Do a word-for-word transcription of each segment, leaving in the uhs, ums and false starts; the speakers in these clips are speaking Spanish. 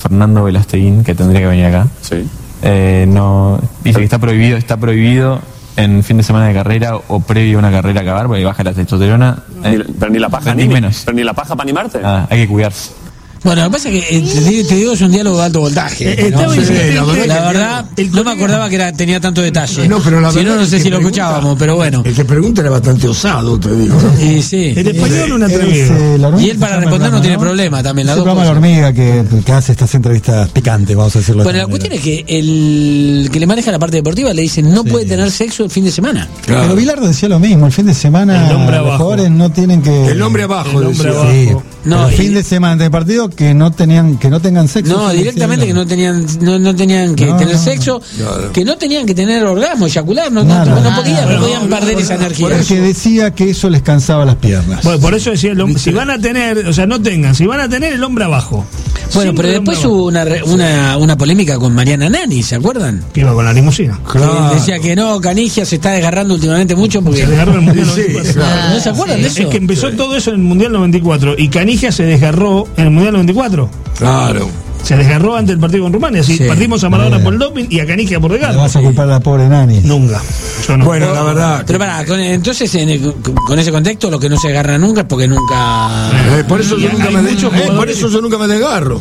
Fernando Velasteguín, que tendría que venir acá. Sí. Eh, no, dice que está prohibido, está prohibido en fin de semana de carrera o previo a una carrera acabar, porque baja la testosterona. Ni- Eh, pero ni la paja, ni ni, menos. pero ni la paja para animarte. Nada, hay que cuidarse. Bueno, lo que pasa es que eh, te, te digo, es un diálogo de alto voltaje. Eh, ¿no? estaba Sí, insistente, la verdad, la verdad, el no me colega- acordaba que era, tenía tanto detalle. No, pero la si verdad no, no es sé que si lo pregunta- escuchábamos, pero bueno. El que pregunta era bastante osado, te digo. ¿no? Y sí. El español una Es, atrevido. eh, la hormiga Y él se para llama responder no programa, tiene problema también, las Es el dos programa La cosas. Hormiga que, que hace estas entrevistas picantes, vamos a decirlo. de Bueno, la esta cuestión manera. es que el que le maneja la parte deportiva le dicen no Sí. puede tener sexo el fin de semana. Pero Bilardo decía lo mismo, el fin de semana El hombre los abajo. jugadores no tienen que... El hombre abajo, El hombre decía. abajo. Sí, No, pero y- fin de semana de partido que no tenían que no tengan sexo. No, sí, directamente sí, que no tenían no, no tenían que No, tener no, sexo, claro. que no tenían que tener orgasmo, eyacular, no, Nada. no, no podían, no Nada. podían perder esa energía. Porque decía que eso les cansaba las piernas. Bueno, por eso decía el hombre, si van a tener, o sea, no tengan, si van a tener el hombre abajo. Bueno, Siempre pero el después hombre hubo una, re- una, una polémica con Mariana Nani, ¿se acuerdan? abajo. Que iba con la limusina. Que decía que no, Canigia se está desgarrando últimamente mucho porque... Se desgarró en el Mundial Sí, noventa y cuatro. claro. ¿No se acuerdan de eso? Es que empezó todo eso en el Mundial noventa y cuatro y Canigia se desgarró en el Mundial noventa y cuatro. Claro. Se desgarró antes del partido con Rumania. Así Sí. partimos a Maradona Bien. por el doping y a Canigia por Le desgarro. vas a culpar a la pobre Nani. Nunca. Yo no. Bueno, la verdad. Pero pará, con- entonces en el- con ese contexto lo que no se agarra nunca es porque nunca... Eh, por eso Y yo nunca hay me muchos de- eh, por jugadores eso yo nunca me desgarro.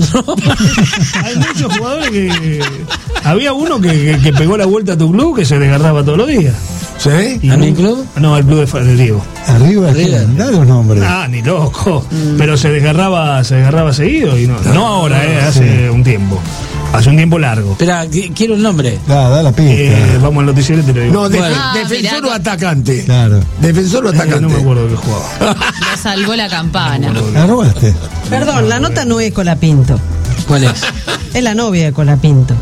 Hay muchos jugadores que. Había uno que, que, que pegó la vuelta a tu club que se desgarraba todos los días. ¿Sí? Y ¿A mi nunca- club? No, el club de, Fa- de Diego. Arriba, Arriba. da los nombres. Ah, ni loco. Pero se desgarraba, se desgarraba seguido y no, no ahora, eh, hace un tiempo. Hace un tiempo largo. Espera, qu- quiero el nombre. Da, da la pista. Eh, vamos al noticiero y te lo digo. No, de- Bueno. Ah, defensor mirá. o atacante. Claro. Defensor o Eh, atacante. no me acuerdo que jugaba. Lo salvó la campana. ¿La robaste? Perdón, la nota no es Colapinto. ¿Cuál es? Es la novia de Colapinto.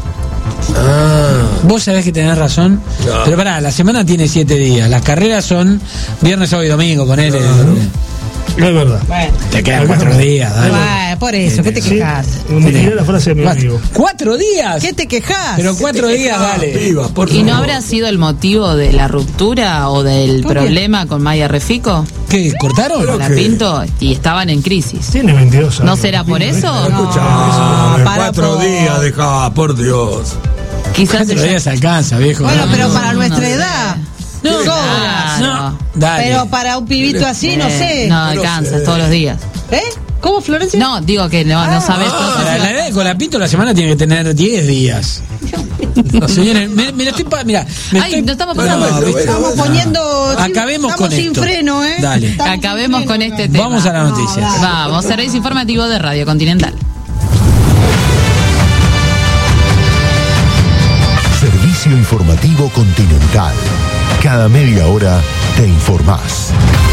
Vos sabés que tenés razón. Pero pará, la semana tiene siete días. Las carreras son viernes, sábado y domingo, con él. Es verdad. Bueno, Te quedan cuatro días, dale. bueno, por eso, ¿qué te Sí, quejas? mirá la frase de mi Cuatro, amigo. ¿Cuatro días? ¿Qué te quejas? Pero cuatro días, dale. Viva, por ¿Y no favor. habrá sido el motivo de la ruptura o del ¿Por qué? problema con Maya Refico? ¿Qué? ¿Cortaron? Con la que- Pinto y estaban en crisis. Tiene veintidós años. ¿No será por eso? Escuchame, para cuatro por- días dejá, por Dios. Quizás Cuatro ella- días alcanza, viejo. Bueno, No, pero no, para no, nuestra no sé. edad. No, sobra. no, dale. Pero para un pibito así, no Eh, sé. No alcanza, es todos los días. ¿Eh? ¿Cómo, Florencia? No, digo que no, no sabes Para cosas. la edad de Colapinto la semana tiene que tener diez días. Señores, me, me lo estoy... pa- Mira, me Ay, estoy... no estamos pasando. Bueno, bueno. Estamos poniendo. Acabemos estamos con sin esto. freno, ¿eh? Dale. Estamos sin Acabemos freno, con ¿no? este tema. Vamos a las noticias. Vamos, servicio informativo de Radio Continental. Servicio informativo Continental. Cada media hora te informás.